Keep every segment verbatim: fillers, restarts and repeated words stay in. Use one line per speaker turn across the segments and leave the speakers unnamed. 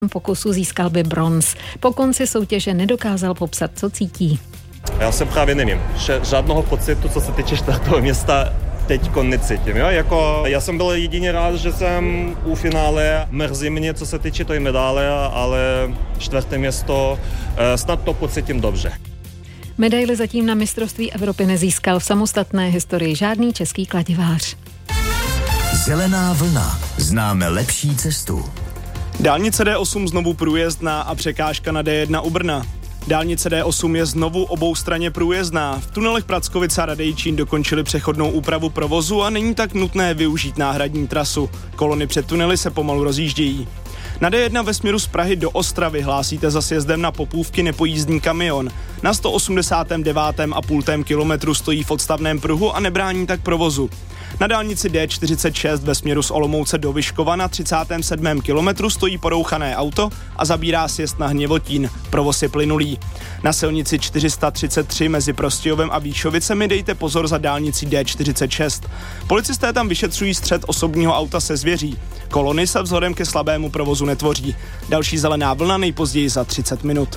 pokusu získal by bronz. Po konci soutěže nedokázal popsat, co cítí.
Já se právě nevím. Žádného pocitu, co se týče čtvrtého města, teďko necítím. Jo? Jako, já jsem byl jedině rád, že jsem u finále. Mrzí mě, co se týče té medaile, ale čtvrté město, snad to pocítím dobře.
Medaili zatím na mistrovství Evropy nezískal v samostatné historii žádný český kladivář.
Zelená vlna. Známe lepší cestu.
Dálnice D osm znovu průjezdná a překážka na D jedna u Brna. Dálnice D osm je znovu oboustranně průjezdná. V tunelech Prackovice a Radejčín dokončili přechodnou úpravu provozu a není tak nutné využít náhradní trasu. Kolony před tunely se pomalu rozjíždějí. Na D jedna ve směru z Prahy do Ostravy hlásíte za sjezdem na Popůvky nepojízdný kamion. Na sto osmdesát devět a půl kilometru stojí v odstavném pruhu a nebrání tak provozu. Na dálnici D čtyřicet šest ve směru z Olomouce do Vyškova na třicátém sedmém kilometru stojí porouchané auto a zabírá sjezd na Hněvotín. Provoz je plynulý. Na silnici čtyři sta třicet tři mezi Prostějovem a Výšovicemi dejte pozor za dálnicí D čtyřicet šest. Policisté tam vyšetřují střet osobního auta se zvěří. Kolony se vzhledem ke slabému provozu netvoří. Další zelená vlna nejpozději za třicet minut.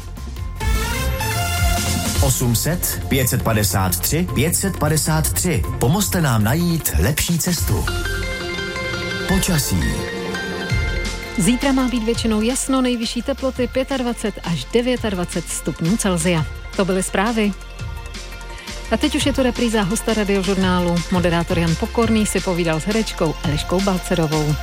osm set, pět set padesát tři, pět set padesát tři. Pomozte nám najít lepší cestu. Počasí.
Zítra má být většinou jasno, nejvyšší teploty dvacet pět až dvacet devět stupňů Celsia. To byly zprávy. A teď už je to repríza hosta radiožurnálu. Moderátor Jan Pokorný si povídal s herečkou Eliškou Balcerovou.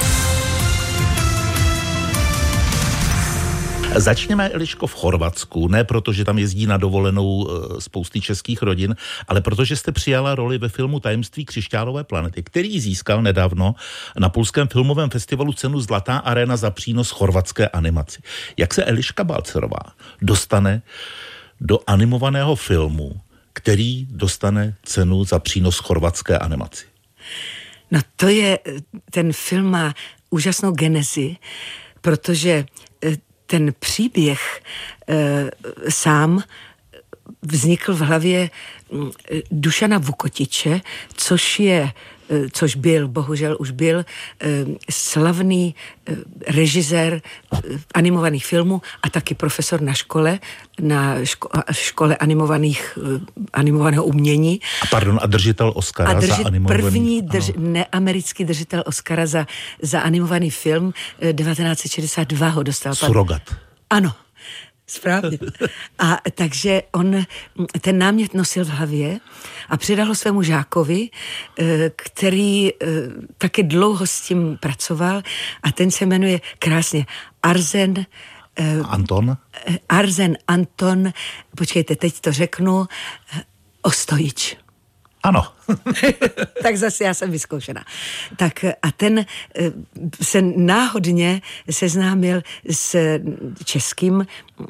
Začněme, Eliško, v Chorvatsku, ne proto, že tam jezdí na dovolenou spousty českých rodin, ale protože jste přijala roli ve filmu Tajemství křišťálové planety, který získal nedávno na Pulském filmovém festivalu cenu Zlatá aréna za přínos chorvatské animaci. Jak se Eliška Balcerová dostane do animovaného filmu, který dostane cenu za přínos chorvatské animaci?
No to je, ten film má úžasnou genezi, protože ten příběh e, sám vznikl v hlavě Dušana Vukotiče, což je, e, což byl, bohužel už byl, e, slavný e, režisér e, animovaných filmů a taky profesor na škole, na ško- škole animovaných, e, animovaného umění.
A pardon, a držitel Oscara
a držit,
za animovaný...
První drž, neamerický držitel Oscara za, za animovaný film, e, devatenáct set šedesát dva ho dostal.
Surogat.
Ano. Správně. A takže on ten námět nosil v hlavě a předal ho svému žákovi, který taky dlouho s tím pracoval a ten se jmenuje krásně Arzen
Anton?
Arzen Anton, počkejte, teď to řeknu, Ostojič.
Ano.
Tak zase já jsem vyzkoušená. Tak a ten se náhodně seznámil s českým,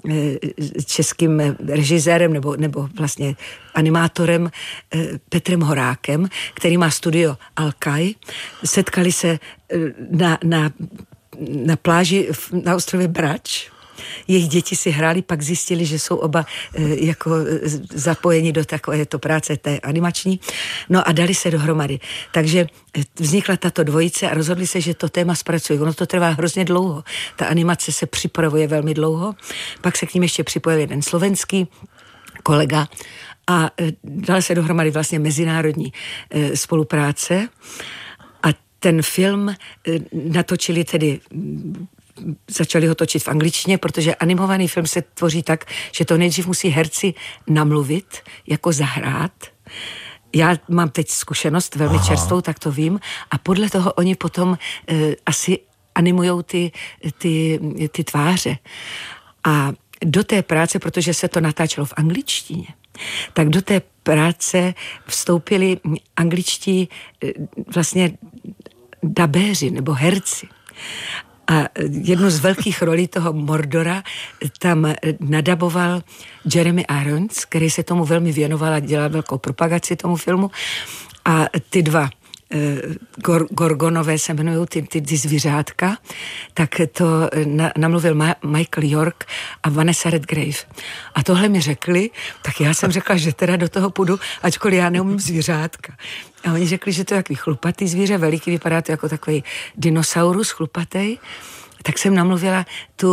českým režisérem nebo, nebo vlastně animátorem Petrem Horákem, který má studio Alkaj. Setkali se na, na, na pláži na ostrově Brač. Jejich děti si hráli, pak zjistili, že jsou oba e, jako zapojeni do takovéto práce té animační. No a dali se dohromady. Takže vznikla tato dvojice a rozhodli se, že to téma zpracují. Ono to trvá hrozně dlouho. Ta animace se připravuje velmi dlouho. Pak se k ním ještě připojil jeden slovenský kolega a e, dala se dohromady vlastně mezinárodní e, spolupráce. A ten film e, natočili tedy začali ho točit v angličtině, protože animovaný film se tvoří tak, že to nejdřív musí herci namluvit, jako zahrát. Já mám teď zkušenost velmi Aha. čerstvou, tak to vím. A podle toho oni potom e, asi animujou ty, ty, ty tváře. A do té práce, protože se to natáčelo v angličtině, tak do té práce vstoupili angličtí e, vlastně dabéři nebo herci. A jednu z velkých rolí toho Mordora tam nadaboval Jeremy Irons, který se tomu velmi věnoval a dělal velkou propagaci tomu filmu. A ty dva Gor, Gorgonové se jmenují ty, ty, ty zvířátka, tak to na, namluvil Ma, Michael York a Vanessa Redgrave. A tohle mi řekli, tak já jsem řekla, že teda do toho půjdu, ačkoliv já neumím zvířátka. A oni řekli, že to je takový chlupatý zvíře, veliký, vypadá to jako takový dinosaurus chlupatý. Tak jsem namluvila tu